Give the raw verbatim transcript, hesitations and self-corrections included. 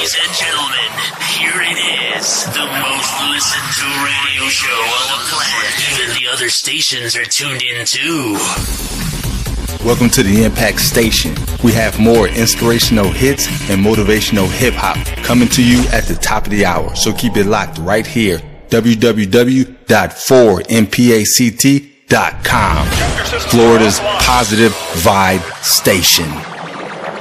Ladies and gentlemen, here it is, the most listened to radio show on the planet. Even the other stations are tuned in too. Welcome to the Impact Station. We have more inspirational hits and motivational hip-hop coming to you at the top of the hour. So keep it locked right here. w w w dot four m pact dot com. Florida's positive vibe station.